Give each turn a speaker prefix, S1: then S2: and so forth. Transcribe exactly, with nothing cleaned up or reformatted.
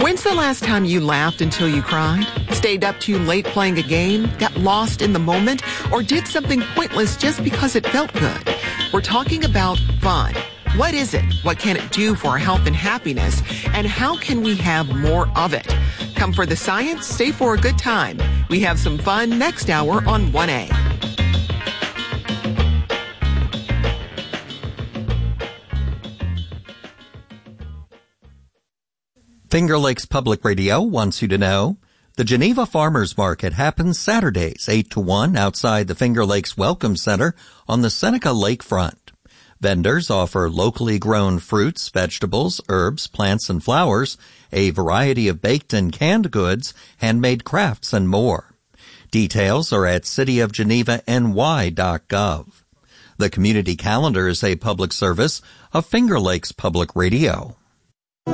S1: When's the last time you laughed until you cried? Stayed up too late playing a game? Got lost in the moment? Or did something pointless just because it felt good? We're talking about fun. What is it? What can it do for our health and happiness? And how can we have more of it? Come for the science, stay for a good time. We have some fun next hour on one A.
S2: Finger Lakes Public Radio wants you to know the Geneva Farmers Market happens Saturdays, eight to one, outside the Finger Lakes Welcome Center on the Seneca Lakefront. Vendors offer locally grown fruits, vegetables, herbs, plants, and flowers, a variety of baked and canned goods, handmade crafts, and more. Details are at city of geneva n y dot gov. The community calendar is a public service of Finger Lakes Public Radio.